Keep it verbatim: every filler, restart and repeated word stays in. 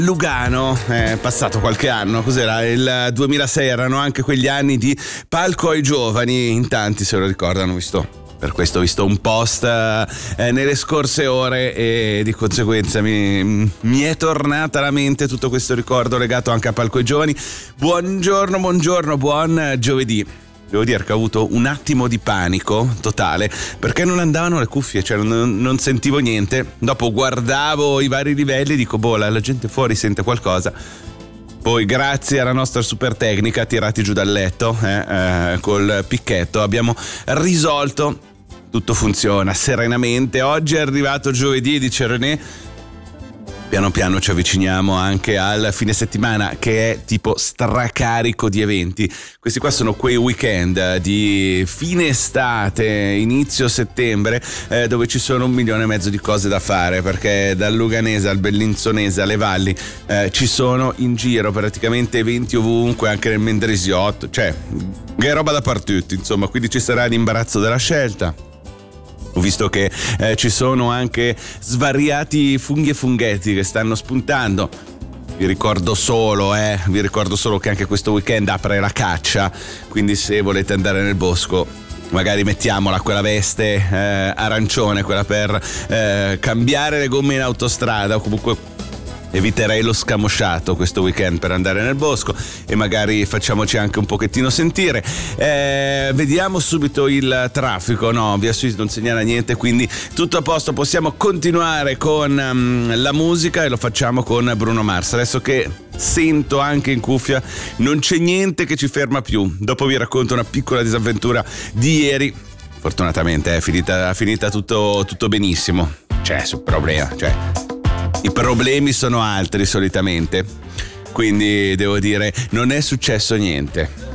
Lugano, è passato qualche anno, cos'era? Il duemilasei, erano anche quegli anni di Palco ai giovani, in tanti se lo ricordano, visto, per questo ho visto un post eh, nelle scorse ore e di conseguenza mi, mi è tornata alla mente tutto questo ricordo legato anche a Palco ai giovani. Buongiorno, buongiorno, buon giovedì. Devo dire che ho avuto un attimo di panico totale perché non andavano le cuffie, cioè non, non sentivo niente. Dopo guardavo i vari livelli e dico, boh, la, la gente fuori sente qualcosa. Poi grazie alla nostra super tecnica, tirati giù dal letto eh, eh, col picchetto, abbiamo risolto, tutto funziona serenamente. Oggi è arrivato giovedì, dice René. Piano piano ci avviciniamo anche al fine settimana che è tipo stracarico di eventi. Questi qua sono quei weekend di fine estate, inizio settembre, eh, dove ci sono un milione e mezzo di cose da fare, perché dal Luganese al Bellinzonese alle valli eh, ci sono in giro praticamente eventi ovunque, anche nel Mendrisiotto, cioè che roba dappertutto, insomma, quindi ci sarà l'imbarazzo della scelta. Ho visto che eh, ci sono anche svariati funghi e funghetti che stanno spuntando. Vi ricordo solo, eh, vi ricordo solo che anche questo weekend apre la caccia, quindi se volete andare nel bosco, magari mettiamola quella veste eh, arancione, quella per eh, cambiare le gomme in autostrada, o comunque eviterei lo scamosciato questo weekend per andare nel bosco e magari facciamoci anche un pochettino sentire. Eh, vediamo subito il traffico. No, via Suisse non segnala niente, quindi tutto a posto, possiamo continuare con um, la musica e lo facciamo con Bruno Mars. Adesso che sento anche in cuffia, non c'è niente che ci ferma più. Dopo vi racconto una piccola disavventura di ieri. Fortunatamente è finita, finita tutto, tutto benissimo. C'è sul problema, cioè i problemi sono altri solitamente, quindi devo dire non è successo niente.